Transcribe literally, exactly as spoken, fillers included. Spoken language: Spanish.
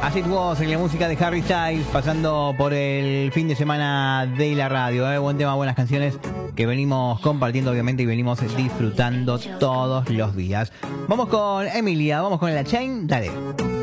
Así tuvo la música de Harry Styles pasando por el fin de semana de la radio. ¿eh? Buen tema, buenas canciones que venimos compartiendo obviamente y venimos disfrutando todos los días. Vamos con Emilia, vamos con la Chain, dale.